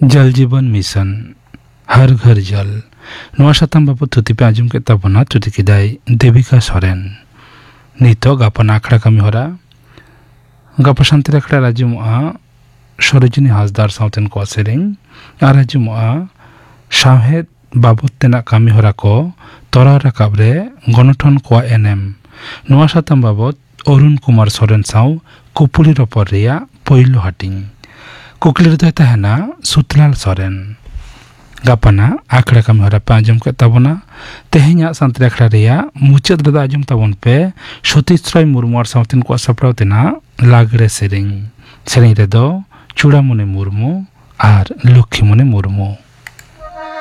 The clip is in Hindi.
जल जीवन मिशन हर घर जल नवा साताम बाबू थुति पे आजम के तबना थुति किदाय देविका सोरेन नितो गापन आखड़ा कमी होरा गापा शांति आखड़ा राजुमआ सरोजिनी हासदार साउतेन को सेरें आर राजुमआ साहेद बाबू तेना कमी होरा को तोरा राकाबरे गणठन को एनएम नवा साताम बाबू अरुण कुमार सोरेन साउ कुपुली रपर रिया पहिलो हाटिंग कुकली रे तहना सुतलाल सोरेन गापना आखड़ा कमी होरा पे आजम के तबना तेहेኛ सानतरी आखड़ा रिया मुचाद रे आजम तबन पे सतीश राय मुर्मू और साउतेन को सपराव तेना लागरे सेरें रे दो चूड़ामणि मुर्मू और लक्ष्मीमणि मुर्मू।